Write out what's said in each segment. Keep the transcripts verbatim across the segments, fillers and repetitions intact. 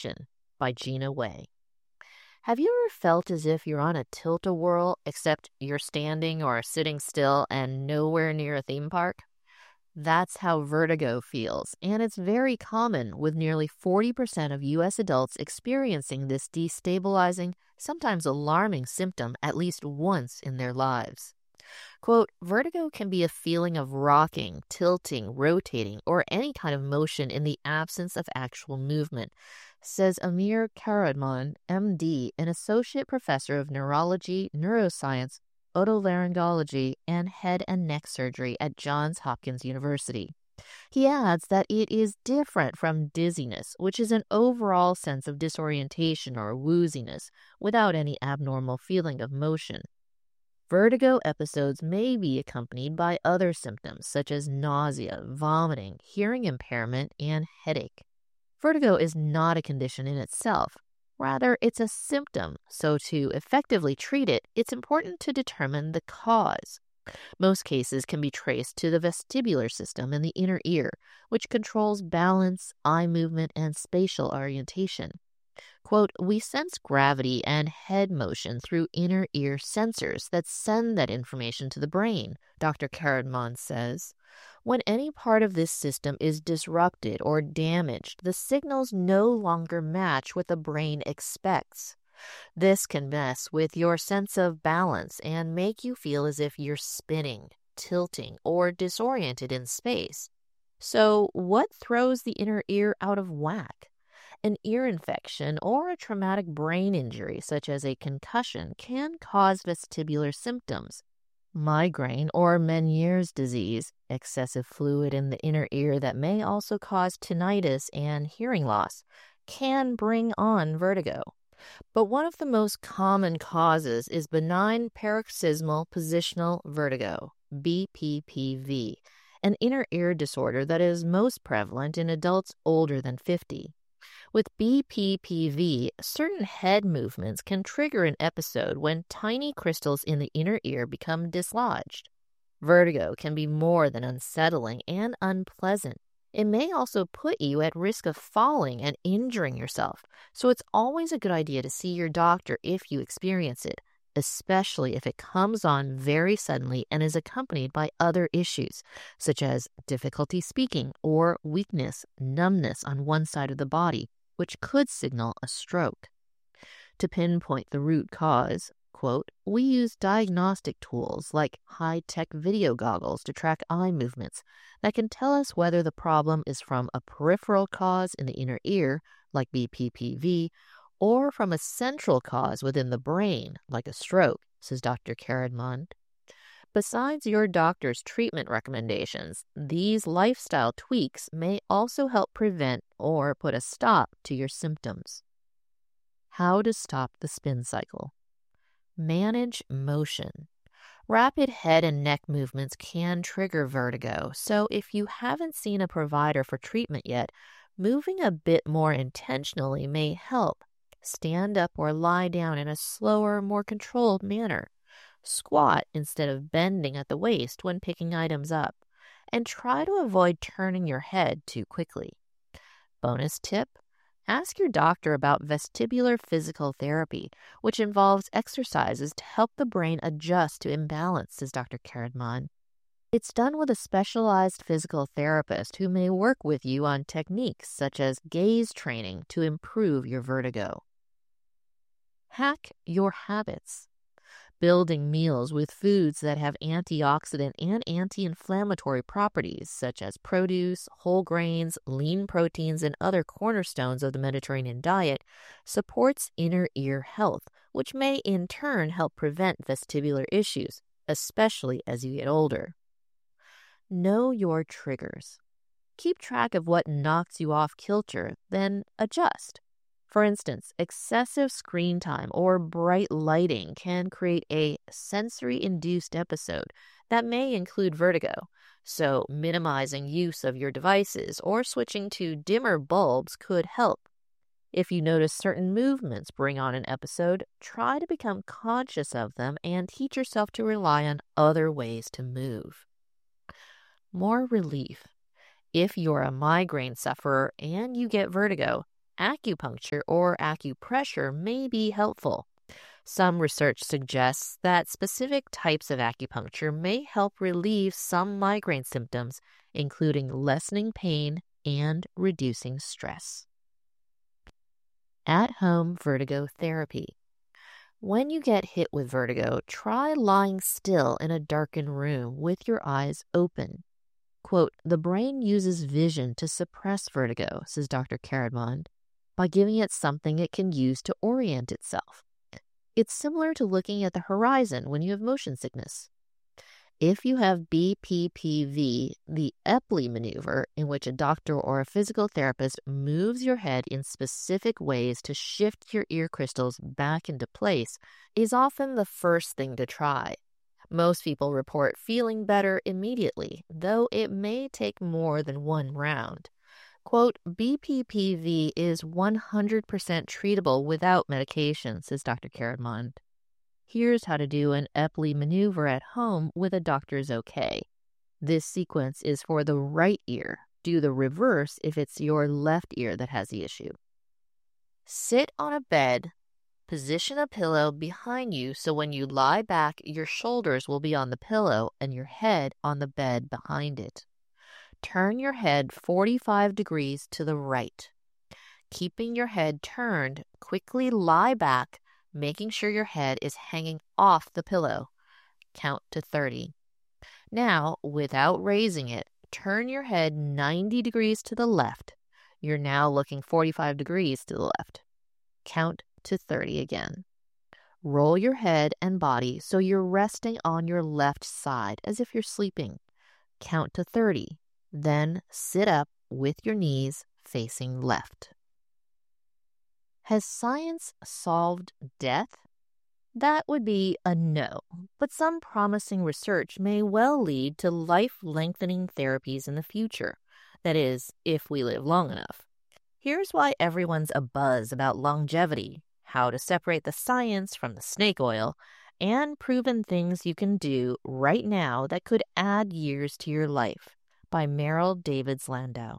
Attention by Gina Wei. Have you ever felt as if you're on a tilt-a-whirl, except you're standing or sitting still and nowhere near a theme park? That's how vertigo feels, and it's very common, with nearly forty percent of U S adults experiencing this destabilizing, sometimes alarming symptom at least once in their lives. Quote, vertigo can be a feeling of rocking, tilting, rotating, or any kind of motion in the absence of actual movement, says Amir Karaman, M D, an associate professor of neurology, neuroscience, otolaryngology, and head and neck surgery at Johns Hopkins University. He adds that it is different from dizziness, which is an overall sense of disorientation or wooziness without any abnormal feeling of motion. Vertigo episodes may be accompanied by other symptoms such as nausea, vomiting, hearing impairment, and headache. Vertigo is not a condition in itself. Rather, it's a symptom, so to effectively treat it, it's important to determine the cause. Most cases can be traced to the vestibular system in the inner ear, which controls balance, eye movement, and spatial orientation. Quote, we sense gravity and head motion through inner ear sensors that send that information to the brain, Doctor Karadman says. When any part of this system is disrupted or damaged, the signals no longer match what the brain expects. This can mess with your sense of balance and make you feel as if you're spinning, tilting, or disoriented in space. So, what throws the inner ear out of whack? An ear infection or a traumatic brain injury, such as a concussion, can cause vestibular symptoms. Migraine or Meniere's disease, excessive fluid in the inner ear that may also cause tinnitus and hearing loss, can bring on vertigo. But one of the most common causes is benign paroxysmal positional vertigo, B P P V, an inner ear disorder that is most prevalent in adults older than fifty. With B P P V, certain head movements can trigger an episode when tiny crystals in the inner ear become dislodged. Vertigo can be more than unsettling and unpleasant. It may also put you at risk of falling and injuring yourself, so it's always a good idea to see your doctor if you experience it, especially if it comes on very suddenly and is accompanied by other issues, such as difficulty speaking or weakness, numbness on one side of the body, which could signal a stroke. To pinpoint the root cause, quote, we use diagnostic tools like high-tech video goggles to track eye movements that can tell us whether the problem is from a peripheral cause in the inner ear, like B P P V, or from a central cause within the brain, like a stroke, says Doctor Karadman. Besides your doctor's treatment recommendations, these lifestyle tweaks may also help prevent or put a stop to your symptoms. How to stop the spin cycle. Manage motion. Rapid head and neck movements can trigger vertigo, so if you haven't seen a provider for treatment yet, moving a bit more intentionally may help. Stand up or lie down in a slower, more controlled manner. Squat instead of bending at the waist when picking items up, and try to avoid turning your head too quickly. Bonus tip, ask your doctor about vestibular physical therapy, which involves exercises to help the brain adjust to imbalance, says Doctor Karadman. It's done with a specialized physical therapist who may work with you on techniques such as gaze training to improve your vertigo. Hack your habits. Building meals with foods that have antioxidant and anti-inflammatory properties, such as produce, whole grains, lean proteins, and other cornerstones of the Mediterranean diet, supports inner ear health, which may in turn help prevent vestibular issues, especially as you get older. Know your triggers. Keep track of what knocks you off kilter, then adjust. For instance, excessive screen time or bright lighting can create a sensory-induced episode that may include vertigo, so minimizing use of your devices or switching to dimmer bulbs could help. If you notice certain movements bring on an episode, try to become conscious of them and teach yourself to rely on other ways to move. More relief. If you're a migraine sufferer and you get vertigo, acupuncture or acupressure may be helpful. Some research suggests that specific types of acupuncture may help relieve some migraine symptoms, including lessening pain and reducing stress. At-home vertigo therapy. When you get hit with vertigo, try lying still in a darkened room with your eyes open. Quote, the brain uses vision to suppress vertigo, says Doctor Caradmond, by giving it something it can use to orient itself. It's similar to looking at the horizon when you have motion sickness. If you have B P P V, the Epley maneuver, in which a doctor or a physical therapist moves your head in specific ways to shift your ear crystals back into place, is often the first thing to try. Most people report feeling better immediately, though it may take more than one round. Quote, B P P V is one hundred percent treatable without medication, says Doctor Caradmond. Here's how to do an Epley maneuver at home with a doctor's okay. This sequence is for the right ear. Do the reverse if it's your left ear that has the issue. Sit on a bed. Position a pillow behind you so when you lie back, your shoulders will be on the pillow and your head on the bed behind it. Turn your head forty-five degrees to the right. Keeping your head turned, quickly lie back, making sure your head is hanging off the pillow. Count to thirty. Now, without raising it, turn your head ninety degrees to the left. You're now looking forty-five degrees to the left. Count to thirty again. Roll your head and body so you're resting on your left side as if you're sleeping. Count to thirty. Then sit up with your knees facing left. Has science solved death? That would be a no, but some promising research may well lead to life-lengthening therapies in the future. That is, if we live long enough. Here's why everyone's abuzz about longevity, how to separate the science from the snake oil, and proven things you can do right now that could add years to your life, by Meryl Davids Landau.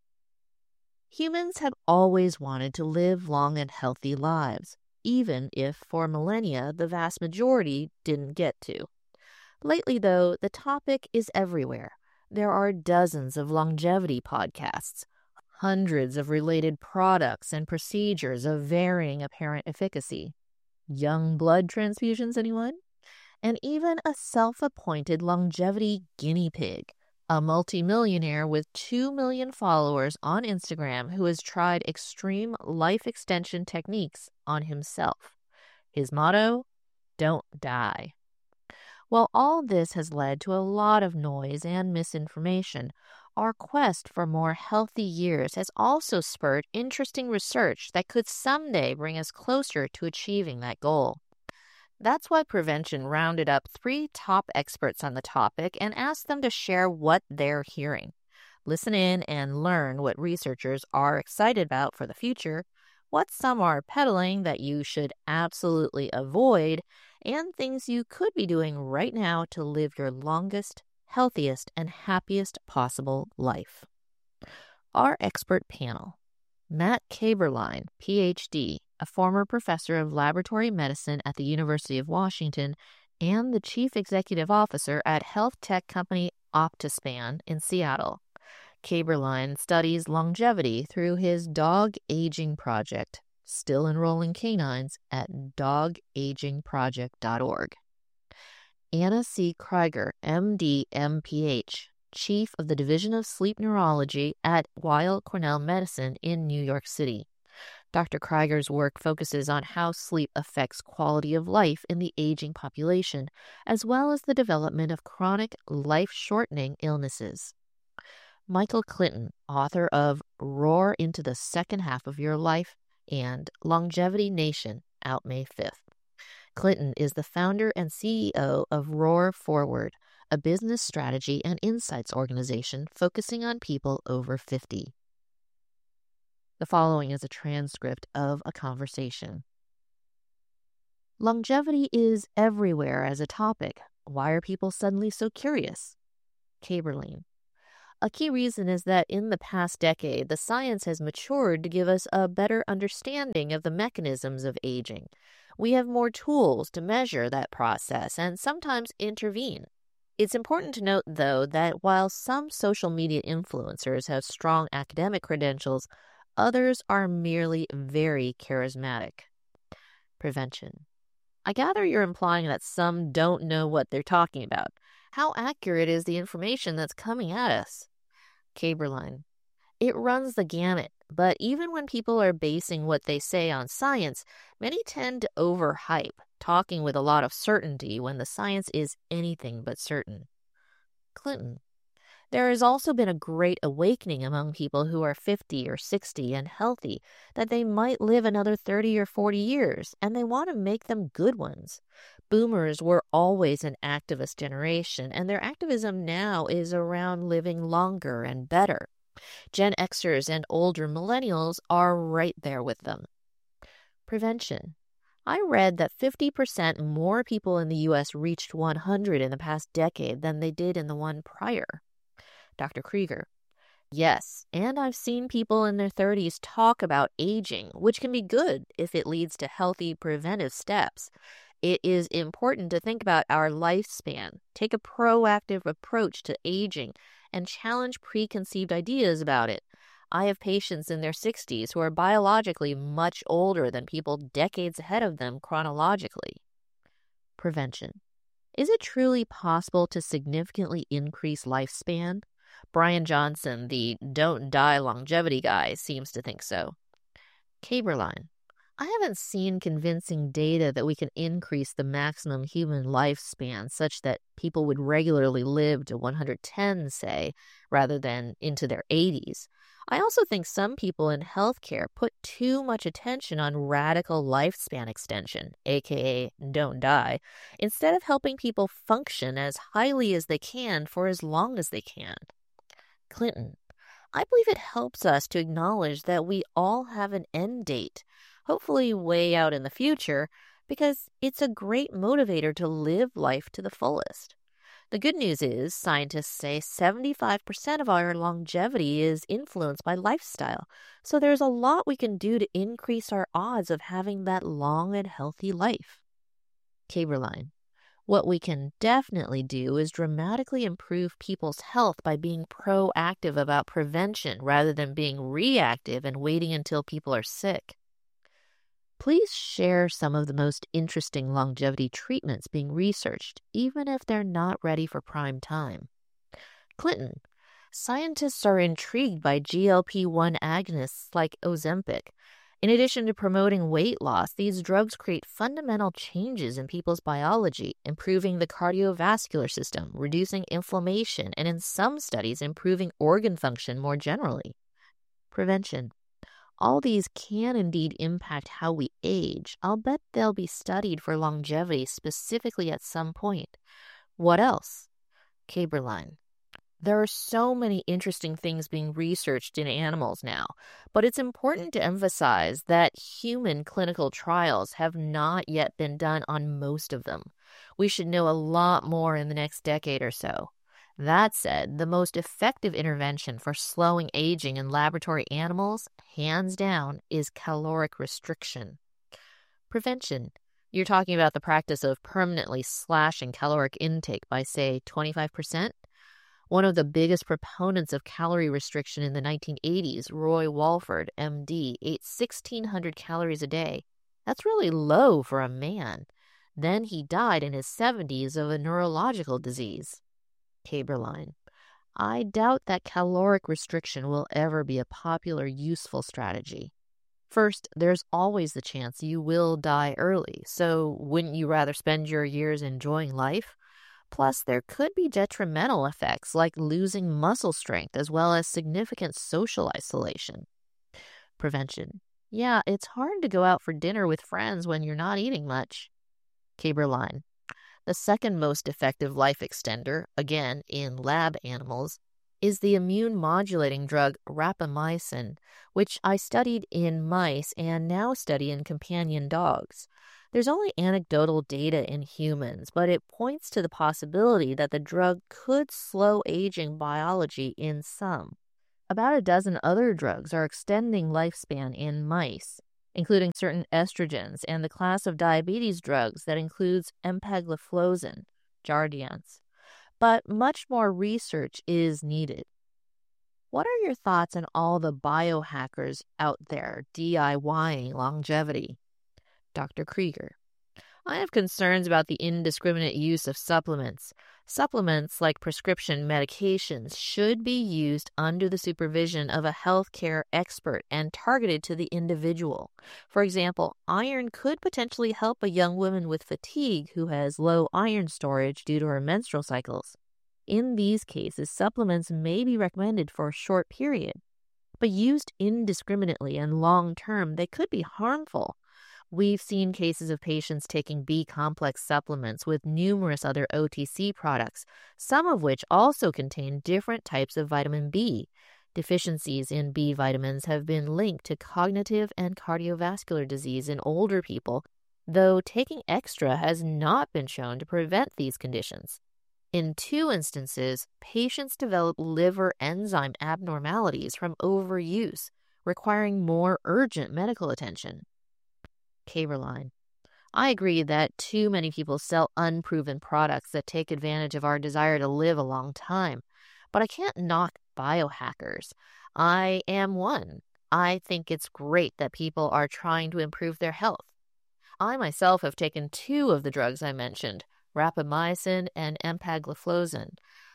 Humans have always wanted to live long and healthy lives, even if for millennia the vast majority didn't get to. Lately, though, the topic is everywhere. There are dozens of longevity podcasts, hundreds of related products and procedures of varying apparent efficacy. Young blood transfusions, anyone? And even a self-appointed longevity guinea pig, a multimillionaire with two million followers on Instagram who has tried extreme life extension techniques on himself. His motto, don't die. While all this has led to a lot of noise and misinformation, our quest for more healthy years has also spurred interesting research that could someday bring us closer to achieving that goal. That's why Prevention rounded up three top experts on the topic and asked them to share what they're hearing. Listen in and learn what researchers are excited about for the future, what some are peddling that you should absolutely avoid, and things you could be doing right now to live your longest, healthiest, and happiest possible life. Our expert panel: Matt Kaeberlein, P H D, a former professor of laboratory medicine at the University of Washington and the chief executive officer at health tech company Optispan in Seattle. Kaeberlein studies longevity through his Dog Aging Project, still enrolling canines at dog aging project dot org. Anna C. Krieger, M D, M P H, Chief of the Division of Sleep Neurology at Weill Cornell Medicine in New York City. Doctor Krieger's work focuses on how sleep affects quality of life in the aging population, as well as the development of chronic, life-shortening illnesses. Michael Clinton, author of Roar into the Second Half of Your Life and Longevity Nation, out May fifth. Clinton is the founder and C E O of Roar Forward, a business strategy and insights organization focusing on people over fifty. The following is a transcript of a conversation. Longevity is everywhere as a topic. Why are people suddenly so curious? Kaeberlein: A key reason is that in the past decade, the science has matured to give us a better understanding of the mechanisms of aging. We have more tools to measure that process and sometimes intervene. It's important to note, though, that while some social media influencers have strong academic credentials, others are merely very charismatic. Prevention. I gather you're implying that some don't know what they're talking about. How accurate is the information that's coming at us? Caberline. It runs the gamut, but even when people are basing what they say on science, many tend to overhype, talking with a lot of certainty when the science is anything but certain. Clinton. There has also been a great awakening among people who are fifty or sixty and healthy that they might live another thirty or forty years, and they want to make them good ones. Boomers were always an activist generation, and their activism now is around living longer and better. Gen Xers and older millennials are right there with them. Prevention. I read that fifty percent more people in the U S reached one hundred in the past decade than they did in the one prior. Doctor Krieger. Yes, and I've seen people in their thirties talk about aging, which can be good if it leads to healthy preventive steps. It is important to think about our lifespan, take a proactive approach to aging, and challenge preconceived ideas about it. I have patients in their sixties who are biologically much older than people decades ahead of them chronologically. Prevention. Is it truly possible to significantly increase lifespan? Brian Johnson, the don't die longevity guy, seems to think so. Caberline. I haven't seen convincing data that we can increase the maximum human lifespan such that people would regularly live to one hundred ten, say, rather than into their eighties. I also think some people in healthcare put too much attention on radical lifespan extension, aka don't die, instead of helping people function as highly as they can for as long as they can. Clinton. I believe it helps us to acknowledge that we all have an end date, hopefully way out in the future, because it's a great motivator to live life to the fullest. The good news is scientists say seventy-five percent of our longevity is influenced by lifestyle, so there's a lot we can do to increase our odds of having that long and healthy life. Caberline. What we can definitely do is dramatically improve people's health by being proactive about prevention rather than being reactive and waiting until people are sick. Please share some of the most interesting longevity treatments being researched, even if they're not ready for prime time. Clinton. Scientists are intrigued by G L P one agonists like Ozempic. In addition to promoting weight loss, these drugs create fundamental changes in people's biology, improving the cardiovascular system, reducing inflammation, and in some studies, improving organ function more generally. Prevention. All these can indeed impact how we age. I'll bet they'll be studied for longevity specifically at some point. What else? Caberline. There are so many interesting things being researched in animals now, but it's important to emphasize that human clinical trials have not yet been done on most of them. We should know a lot more in the next decade or so. That said, the most effective intervention for slowing aging in laboratory animals, hands down, is caloric restriction. Prevention. You're talking about the practice of permanently slashing caloric intake by, say, twenty-five percent? One of the biggest proponents of calorie restriction in the nineteen eighties, Roy Walford, M D, ate sixteen hundred calories a day. That's really low for a man. Then he died in his seventies of a neurological disease. Caberline. I doubt that caloric restriction will ever be a popular, useful strategy. First, there's always the chance you will die early, so wouldn't you rather spend your years enjoying life? Plus, there could be detrimental effects like losing muscle strength as well as significant social isolation. Prevention. Yeah, it's hard to go out for dinner with friends when you're not eating much. Caberline. The second most effective life extender, again in lab animals, is the immune-modulating drug rapamycin, which I studied in mice and now study in companion dogs. There's only anecdotal data in humans, but it points to the possibility that the drug could slow aging biology in some. About a dozen other drugs are extending lifespan in mice, including certain estrogens and the class of diabetes drugs that includes empagliflozin, Jardiance. But much more research is needed. What are your thoughts on all the biohackers out there DIYing longevity? Doctor Krieger. I have concerns about the indiscriminate use of supplements. Supplements, like prescription medications, should be used under the supervision of a healthcare expert and targeted to the individual. For example, iron could potentially help a young woman with fatigue who has low iron storage due to her menstrual cycles. In these cases, supplements may be recommended for a short period, but used indiscriminately and long-term, they could be harmful. We've seen cases of patients taking B-complex supplements with numerous other O T C products, some of which also contain different types of vitamin B. Deficiencies in B vitamins have been linked to cognitive and cardiovascular disease in older people, though taking extra has not been shown to prevent these conditions. In two instances, patients develop liver enzyme abnormalities from overuse, requiring more urgent medical attention. Caberline. I agree that too many people sell unproven products that take advantage of our desire to live a long time, but I can't knock biohackers. I am one. I think it's great that people are trying to improve their health. I myself have taken two of the drugs I mentioned, rapamycin and empagliflozin.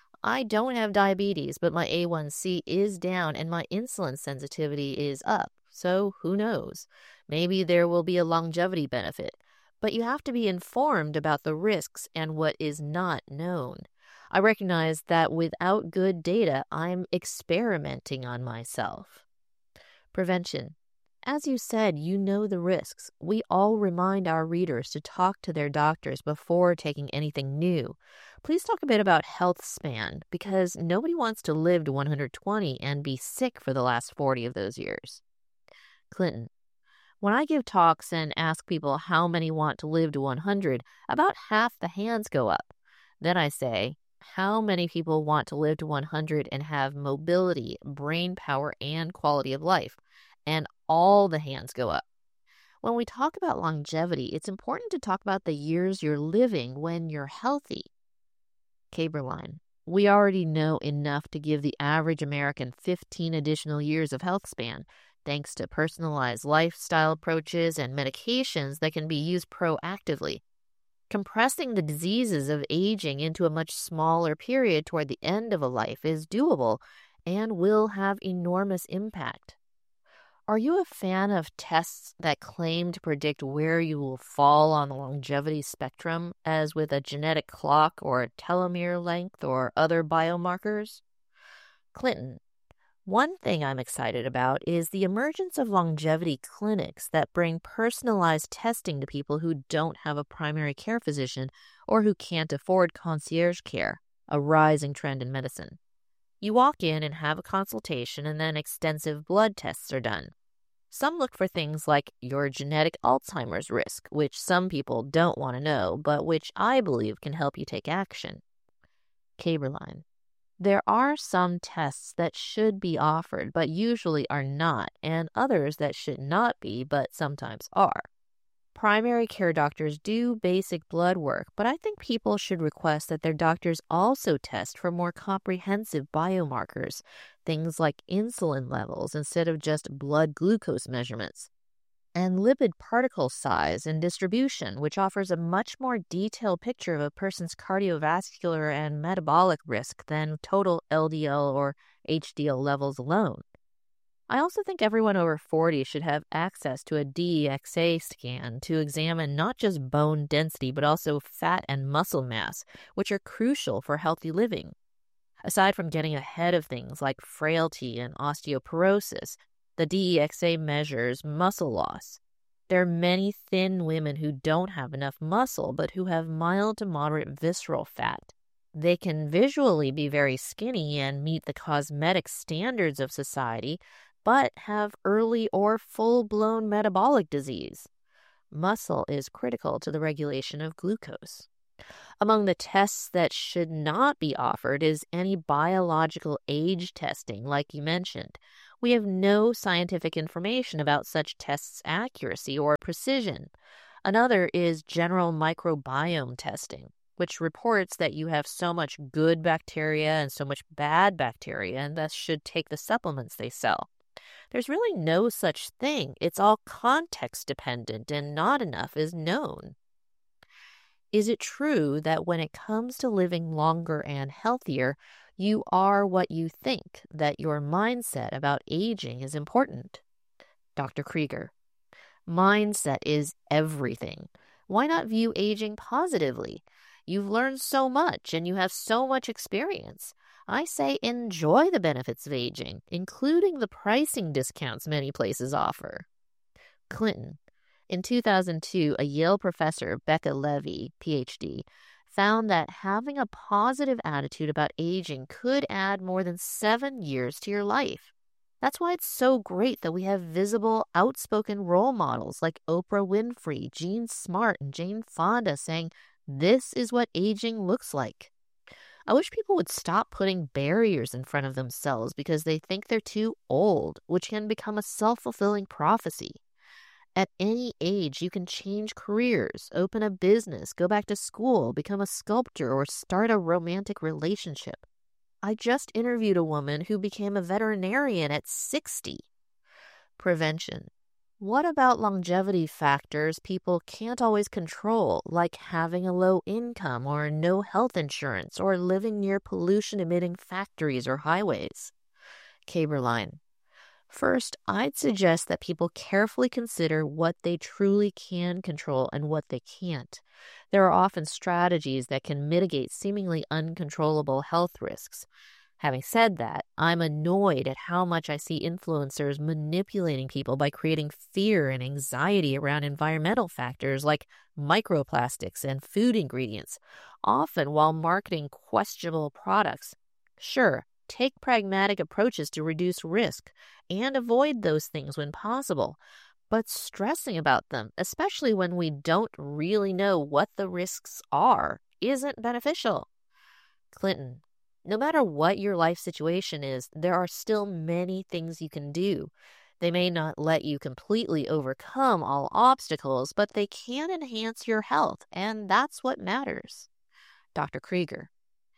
I don't have diabetes, but my A one C is down and my insulin sensitivity is up, so who knows? Maybe there will be a longevity benefit, but you have to be informed about the risks and what is not known. I recognize that without good data, I'm experimenting on myself. Prevention. As you said, you know the risks. We all remind our readers to talk to their doctors before taking anything new. Please talk a bit about health span, because nobody wants to live to one hundred twenty and be sick for the last forty of those years. Clinton. When I give talks and ask people how many want to live to one hundred, about half the hands go up. Then I say, how many people want to live to one hundred and have mobility, brain power, and quality of life? And all the hands go up. When we talk about longevity, it's important to talk about the years you're living when you're healthy. Caberline. We already know enough to give the average American fifteen additional years of health span, thanks to personalized lifestyle approaches and medications that can be used proactively. Compressing the diseases of aging into a much smaller period toward the end of a life is doable and will have enormous impact. Are you a fan of tests that claim to predict where you will fall on the longevity spectrum, as with a genetic clock or a telomere length or other biomarkers? Clinton. One thing I'm excited about is the emergence of longevity clinics that bring personalized testing to people who don't have a primary care physician or who can't afford concierge care, a rising trend in medicine. You walk in and have a consultation, and then extensive blood tests are done. Some look for things like your genetic Alzheimer's risk, which some people don't want to know, but which I believe can help you take action. Caberline. There are some tests that should be offered, but usually are not, and others that should not be, but sometimes are. Primary care doctors do basic blood work, but I think people should request that their doctors also test for more comprehensive biomarkers, things like insulin levels instead of just blood glucose measurements, and lipid particle size and distribution, which offers a much more detailed picture of a person's cardiovascular and metabolic risk than total L D L or H D L levels alone. I also think everyone over forty should have access to a D E X A scan to examine not just bone density, but also fat and muscle mass, which are crucial for healthy living. Aside from getting ahead of things like frailty and osteoporosis, the D E X A measures muscle loss. There are many thin women who don't have enough muscle, but who have mild to moderate visceral fat. They can visually be very skinny and meet the cosmetic standards of society, but have early or full-blown metabolic disease. Muscle is critical to the regulation of glucose. Among the tests that should not be offered is any biological age testing, like you mentioned. We have no scientific information about such tests' accuracy or precision. Another is general microbiome testing, which reports that you have so much good bacteria and so much bad bacteria, and thus should take the supplements they sell. There's really no such thing. It's all context dependent, and not enough is known. Is it true that when it comes to living longer and healthier, you are what you think, that your mindset about aging is important? Doctor Krieger: Mindset is everything. Why not view aging positively? You've learned so much and you have so much experience. I say enjoy the benefits of aging, including the pricing discounts many places offer. Clinton: In two thousand two, a Yale professor, Becca Levy, P H D, found that having a positive attitude about aging could add more than seven years to your life. That's why it's so great that we have visible, outspoken role models like Oprah Winfrey, Jean Smart, and Jane Fonda saying, "This is what aging looks like." I wish people would stop putting barriers in front of themselves because they think they're too old, which can become a self-fulfilling prophecy. At any age, you can change careers, open a business, go back to school, become a sculptor, or start a romantic relationship. I just interviewed a woman who became a veterinarian at sixty. Prevention: What about longevity factors people can't always control, like having a low income or no health insurance or living near pollution-emitting factories or highways? Caberline: First, I'd suggest that people carefully consider what they truly can control and what they can't. There are often strategies that can mitigate seemingly uncontrollable health risks. Having said that, I'm annoyed at how much I see influencers manipulating people by creating fear and anxiety around environmental factors like microplastics and food ingredients, often while marketing questionable products. Sure, take pragmatic approaches to reduce risk and avoid those things when possible, but stressing about them, especially when we don't really know what the risks are, isn't beneficial. Clinton: No matter what your life situation is, there are still many things you can do. They may not let you completely overcome all obstacles, but they can enhance your health, and that's what matters. Doctor Krieger: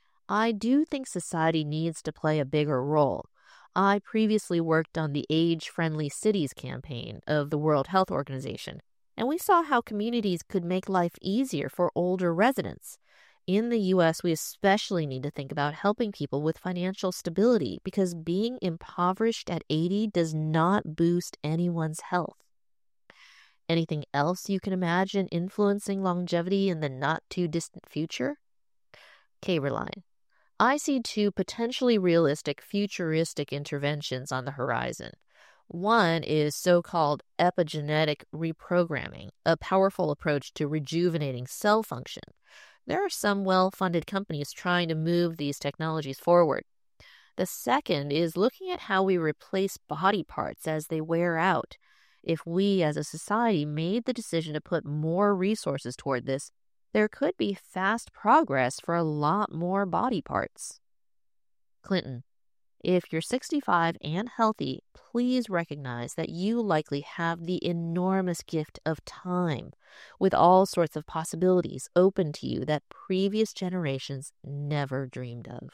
I do think society needs to play a bigger role. I previously worked on the Age-Friendly Cities campaign of the World Health Organization, and we saw how communities could make life easier for older residents. In the U S, we especially need to think about helping people with financial stability because being impoverished at eighty does not boost anyone's health. Anything else you can imagine influencing longevity in the not-too-distant future? Caberline: I see two potentially realistic futuristic interventions on the horizon. One is so-called epigenetic reprogramming, a powerful approach to rejuvenating cell function. There are some well-funded companies trying to move these technologies forward. The second is looking at how we replace body parts as they wear out. If we as a society made the decision to put more resources toward this, there could be fast progress for a lot more body parts. Clinton: If you're sixty-five and healthy, please recognize that you likely have the enormous gift of time, with all sorts of possibilities open to you that previous generations never dreamed of.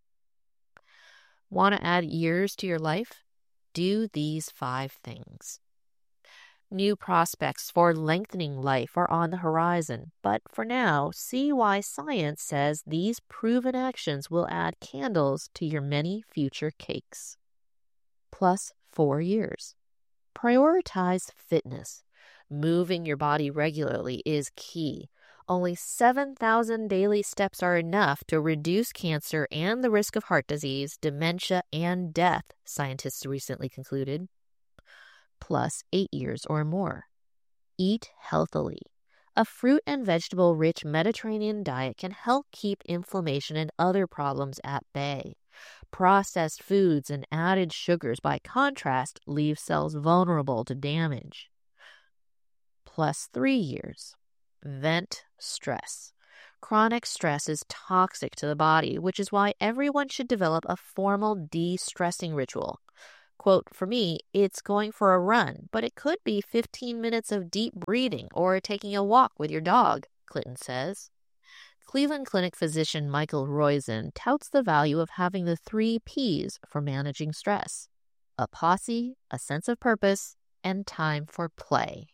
Want to add years to your life? Do these five things. New prospects for lengthening life are on the horizon, but for now, see why science says these proven actions will add candles to your many future cakes. Plus four years. Prioritize fitness. Moving your body regularly is key. Only seven thousand daily steps are enough to reduce cancer and the risk of heart disease, dementia, and death, scientists recently concluded. Plus eight years or more. Eat healthily. A fruit and vegetable-rich Mediterranean diet can help keep inflammation and other problems at bay. Processed foods and added sugars, by contrast, leave cells vulnerable to damage. plus three years. Vent stress. Chronic stress is toxic to the body, which is why everyone should develop a formal de-stressing ritual. Quote, for me, it's going for a run, but it could be fifteen minutes of deep breathing or taking a walk with your dog, Clinton says. Cleveland Clinic physician Michael Roizen touts the value of having the three P's for managing stress: a posse, a sense of purpose, and time for play.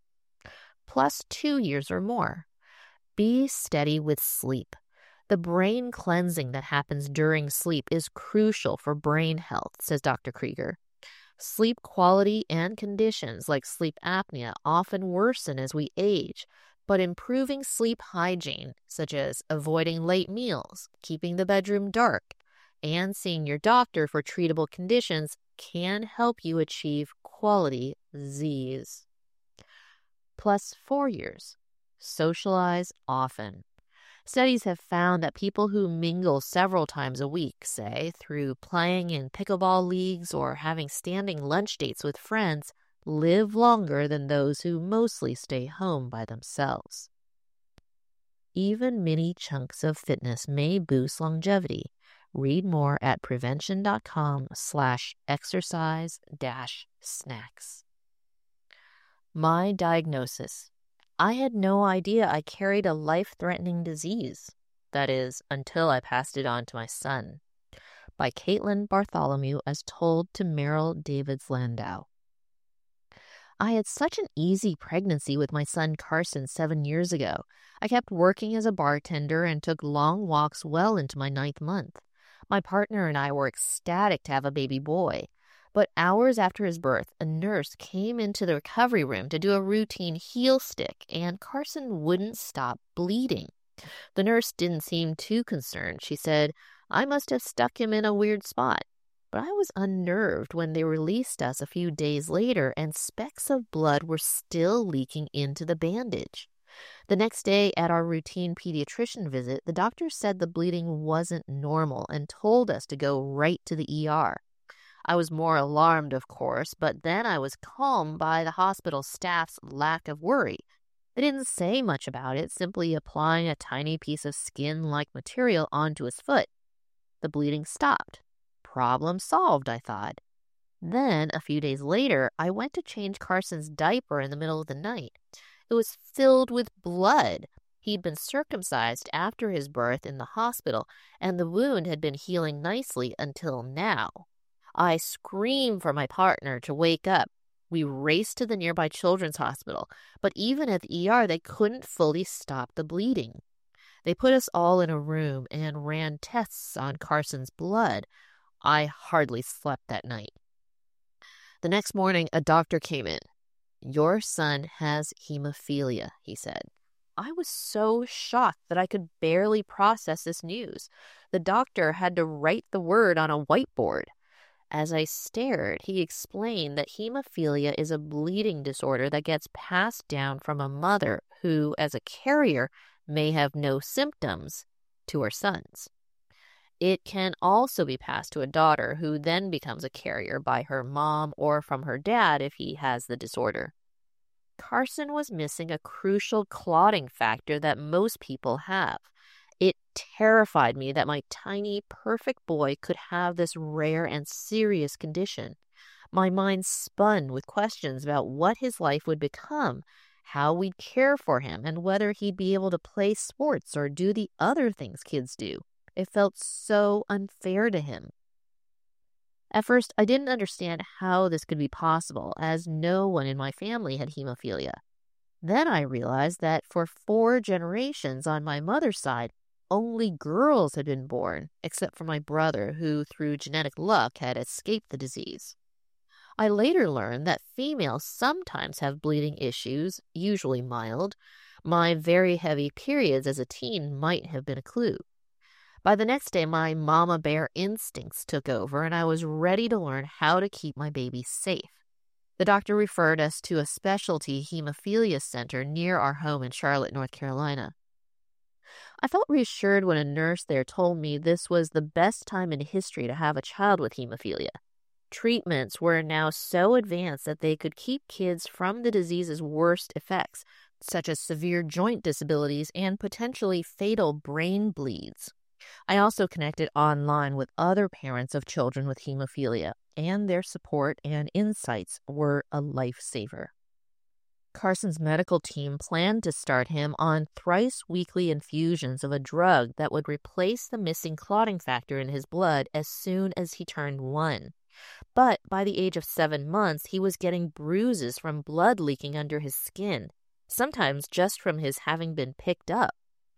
Plus two years or more. Be steady with sleep. The brain cleansing that happens during sleep is crucial for brain health, says Doctor Krieger. Sleep quality and conditions like sleep apnea often worsen as we age, but improving sleep hygiene, such as avoiding late meals, keeping the bedroom dark, and seeing your doctor for treatable conditions can help you achieve quality Z's. Plus four years. Socialize often. Studies have found that people who mingle several times a week, say through playing in pickleball leagues or having standing lunch dates with friends, live longer than those who mostly stay home by themselves. Even mini chunks of fitness may boost longevity. Read more at prevention.com slash exercise dash snacks. My diagnosis. I had no idea I carried a life-threatening disease. That is, until I passed it on to my son. By Caitlin Bartholomew, as told to Merrill Davids Landau. I had such an easy pregnancy with my son Carson seven years ago. I kept working as a bartender and took long walks well into my ninth month. My partner and I were ecstatic to have a baby boy. But hours after his birth, a nurse came into the recovery room to do a routine heel stick, and Carson wouldn't stop bleeding. The nurse didn't seem too concerned. She said, I must have stuck him in a weird spot. But I was unnerved when they released us a few days later and specks of blood were still leaking into the bandage. The next day at our routine pediatrician visit, the doctor said the bleeding wasn't normal and told us to go right to the E R. I was more alarmed, of course, but then I was calmed by the hospital staff's lack of worry. They didn't say much about it, simply applying a tiny piece of skin-like material onto his foot. The bleeding stopped. Problem solved, I thought. Then, a few days later, I went to change Carson's diaper in the middle of the night. It was filled with blood. He'd been circumcised after his birth in the hospital, and the wound had been healing nicely until now. I screamed for my partner to wake up. We raced to the nearby children's hospital, but even at the E R, they couldn't fully stop the bleeding. They put us all in a room and ran tests on Carson's blood. I hardly slept that night. The next morning, a doctor came in. Your son has hemophilia, he said. I was so shocked that I could barely process this news. The doctor had to write the word on a whiteboard. As I stared, he explained that hemophilia is a bleeding disorder that gets passed down from a mother who, as a carrier, may have no symptoms to her sons. It can also be passed to a daughter who then becomes a carrier by her mom or from her dad if he has the disorder. Carson was missing a crucial clotting factor that most people have. It terrified me that my tiny, perfect boy could have this rare and serious condition. My mind spun with questions about what his life would become, how we'd care for him, and whether he'd be able to play sports or do the other things kids do. It felt so unfair to him. At first, I didn't understand how this could be possible, as no one in my family had hemophilia. Then I realized that for four generations on my mother's side, only girls had been born, except for my brother, who through genetic luck had escaped the disease. I later learned that females sometimes have bleeding issues, usually mild. My very heavy periods as a teen might have been a clue. By the next day, my mama bear instincts took over, and I was ready to learn how to keep my baby safe. The doctor referred us to a specialty hemophilia center near our home in Charlotte, North Carolina. I felt reassured when a nurse there told me this was the best time in history to have a child with hemophilia. Treatments were now so advanced that they could keep kids from the disease's worst effects, such as severe joint disabilities and potentially fatal brain bleeds. I also connected online with other parents of children with hemophilia, and their support and insights were a lifesaver. Carson's medical team planned to start him on thrice weekly infusions of a drug that would replace the missing clotting factor in his blood as soon as he turned one. But by the age of seven months, he was getting bruises from blood leaking under his skin, sometimes just from his having been picked up.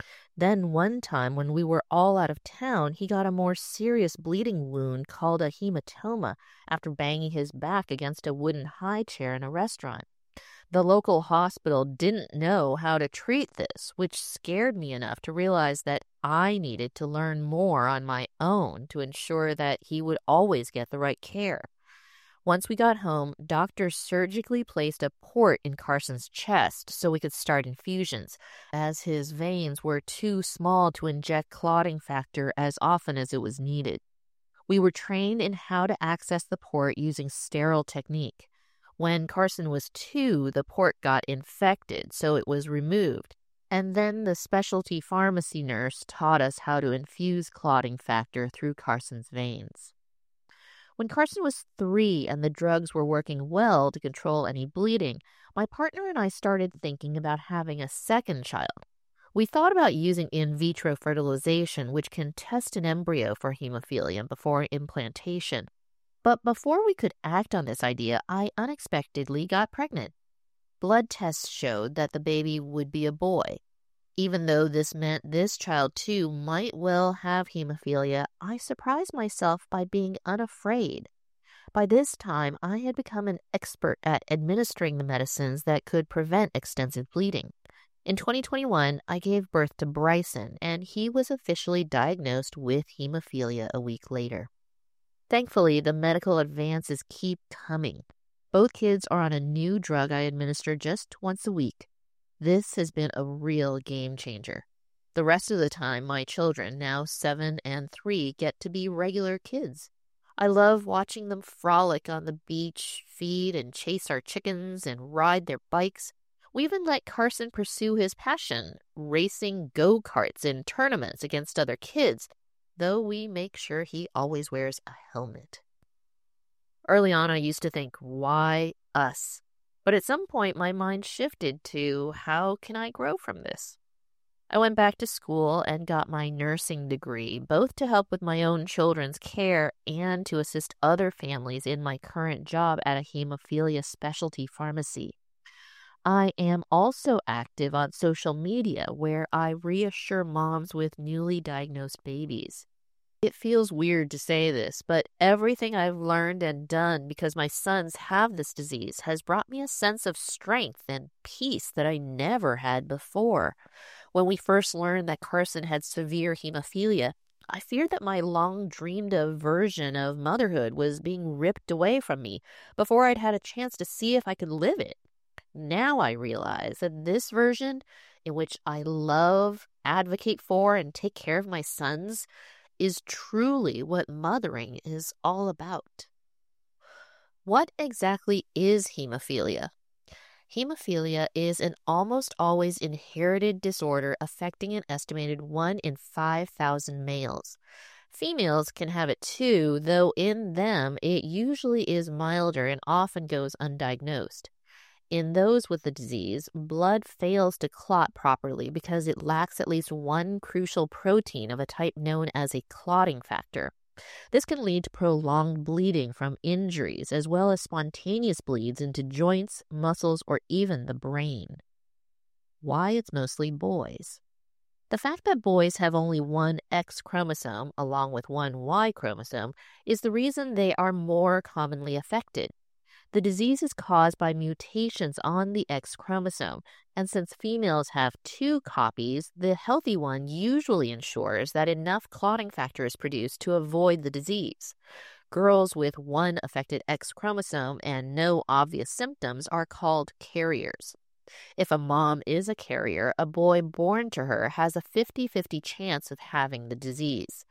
Then one time when we were all out of town, he got a more serious bleeding wound called a hematoma after banging his back against a wooden high chair in a restaurant. The local hospital didn't know how to treat this, which scared me enough to realize that I needed to learn more on my own to ensure that he would always get the right care. Once we got home, doctors surgically placed a port in Carson's chest so we could start infusions, as his veins were too small to inject clotting factor as often as it was needed. We were trained in how to access the port using sterile technique. When Carson was two, the port got infected, so it was removed. And then the specialty pharmacy nurse taught us how to infuse clotting factor through Carson's veins. When Carson was three and the drugs were working well to control any bleeding, my partner and I started thinking about having a second child. We thought about using in vitro fertilization, which can test an embryo for hemophilia before implantation. But before we could act on this idea, I unexpectedly got pregnant. Blood tests showed that the baby would be a boy. Even though this meant this child too might well have hemophilia, I surprised myself by being unafraid. By this time, I had become an expert at administering the medicines that could prevent extensive bleeding. In twenty twenty-one, I gave birth to Bryson, and he was officially diagnosed with hemophilia a week later. Thankfully, the medical advances keep coming. Both kids are on a new drug I administer just once a week. This has been a real game changer. The rest of the time, my children, now seven and three, get to be regular kids. I love watching them frolic on the beach, feed and chase our chickens, and ride their bikes. We even let Carson pursue his passion, racing go-karts in tournaments against other kids, though we make sure he always wears a helmet. Early on, I used to think, why us? But at some point, my mind shifted to, how can I grow from this? I went back to school and got my nursing degree, both to help with my own children's care and to assist other families in my current job at a hemophilia specialty pharmacy. I am also active on social media, where I reassure moms with newly diagnosed babies. It feels weird to say this, but everything I've learned and done because my sons have this disease has brought me a sense of strength and peace that I never had before. When we first learned that Carson had severe hemophilia, I feared that my long-dreamed-of version of motherhood was being ripped away from me before I'd had a chance to see if I could live it. Now I realize that this version, in which I love, advocate for, and take care of my sons, is truly what mothering is all about. What exactly is hemophilia? Hemophilia is an almost always inherited disorder affecting an estimated one in five thousand males. Females can have it too, though in them it usually is milder and often goes undiagnosed. In those with the disease, blood fails to clot properly because it lacks at least one crucial protein of a type known as a clotting factor. This can lead to prolonged bleeding from injuries, as well as spontaneous bleeds into joints, muscles, or even the brain. Why it's mostly boys. The fact that boys have only one X chromosome, along with one Y chromosome, is the reason they are more commonly affected. The disease is caused by mutations on the X chromosome, and since females have two copies, the healthy one usually ensures that enough clotting factor is produced to avoid the disease. Girls with one affected X chromosome and no obvious symptoms are called carriers. If a mom is a carrier, a boy born to her has a fifty-fifty chance of having the disease.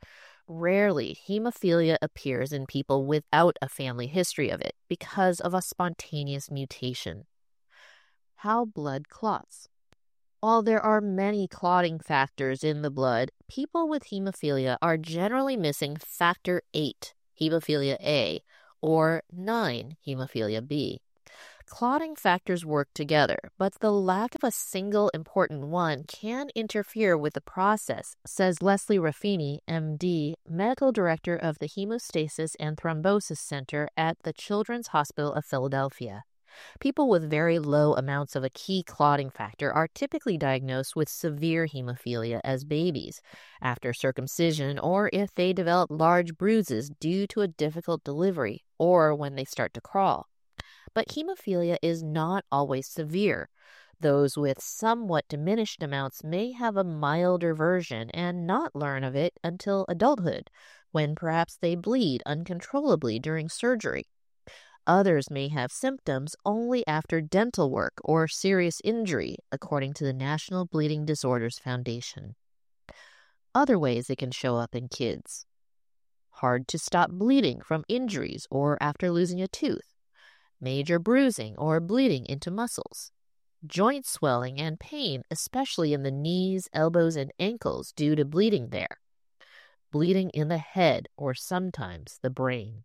rarely hemophilia appears in people without a family history of it because of a spontaneous mutation. How blood clots. While there are many clotting factors in the blood, people with hemophilia are generally missing factor eight, hemophilia A, or nine, hemophilia B. Clotting factors work together, but the lack of a single important one can interfere with the process, says Leslie Raffini, M D, Medical Director of the Hemostasis and Thrombosis Center at the Children's Hospital of Philadelphia. People with very low amounts of a key clotting factor are typically diagnosed with severe hemophilia as babies, after circumcision, or if they develop large bruises due to a difficult delivery, or when they start to crawl. But hemophilia is not always severe. Those with somewhat diminished amounts may have a milder version and not learn of it until adulthood, when perhaps they bleed uncontrollably during surgery. Others may have symptoms only after dental work or serious injury, according to the National Bleeding Disorders Foundation. Other ways it can show up in kids. Hard to stop bleeding from injuries or after losing a tooth. Major bruising or bleeding into muscles. Joint swelling and pain, especially in the knees, elbows, and ankles due to bleeding there. Bleeding in the head or sometimes the brain.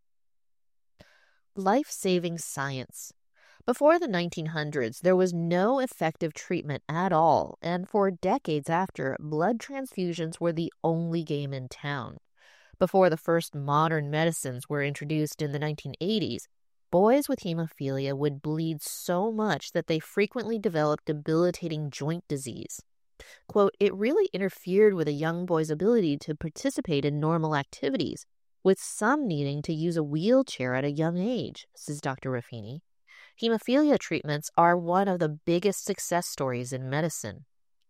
Life-saving science. Before the nineteen hundreds, there was no effective treatment at all, and for decades after, blood transfusions were the only game in town. Before the first modern medicines were introduced in the nineteen eighties, boys with hemophilia would bleed so much that they frequently developed debilitating joint disease. Quote, it really interfered with a young boy's ability to participate in normal activities, with some needing to use a wheelchair at a young age, says Doctor Raffini. Hemophilia treatments are one of the biggest success stories in medicine.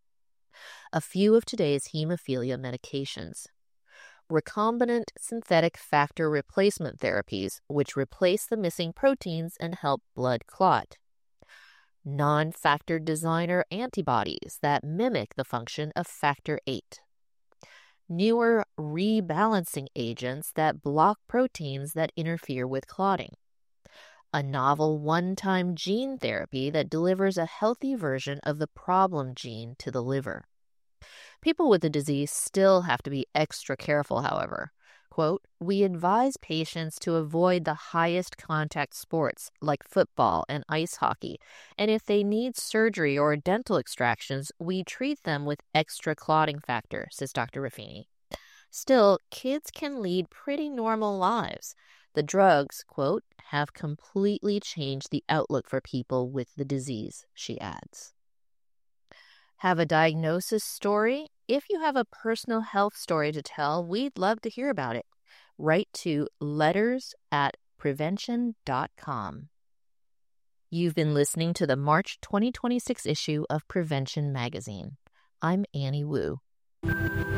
A few of today's hemophilia medications. Recombinant synthetic factor replacement therapies, which replace the missing proteins and help blood clot. Non-factor designer antibodies that mimic the function of factor eight. Newer rebalancing agents that block proteins that interfere with clotting. A novel one-time gene therapy that delivers a healthy version of the problem gene to the liver. People with the disease still have to be extra careful, however. Quote, we advise patients to avoid the highest contact sports like football and ice hockey, and if they need surgery or dental extractions, we treat them with extra clotting factor, says Doctor Raffini. Still, kids can lead pretty normal lives. The drugs, quote, have completely changed the outlook for people with the disease, she adds. Have a diagnosis story? If you have a personal health story to tell, we'd love to hear about it. Write to letters at prevention dot com. You've been listening to the March twenty twenty-six issue of Prevention Magazine. I'm Annie Wu.